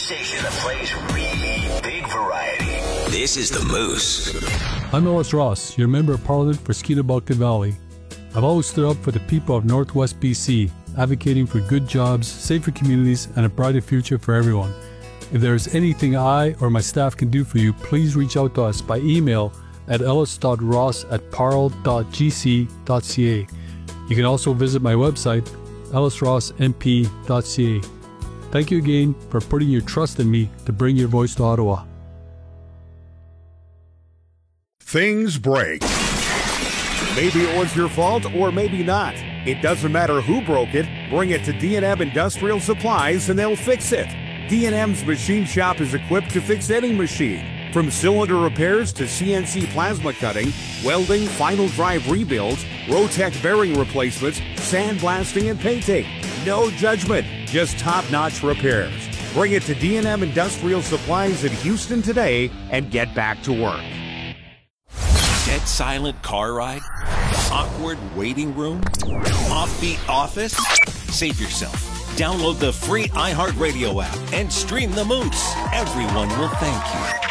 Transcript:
station that plays really big variety. This is The Moose. I'm Ellis Ross, your Member of Parliament for Skeena-Balkan Valley. I've always stood up for the people of Northwest BC, advocating for good jobs, safer communities, and a brighter future for everyone. If there is anything I or my staff can do for you, please reach out to us by email at ellis.ross@parl.gc.ca. You can also visit my website, ellisrossmp.ca. Thank you again for putting your trust in me to bring your voice to Ottawa. Things break. Maybe it was your fault or maybe not. It doesn't matter who broke it. Bring it to D&M Industrial Supplies and they'll fix it. D&M's machine shop is equipped to fix any machine. From cylinder repairs to CNC plasma cutting, welding, final drive rebuilds, Rotec bearing replacements, sandblasting, and painting. No judgment, just top-notch repairs. Bring it to D&M Industrial Supplies in Houston today and get back to work. Dead silent car ride? Awkward waiting room? Offbeat office? Save yourself. Download the free iHeartRadio app and stream The Moose. Everyone will thank you.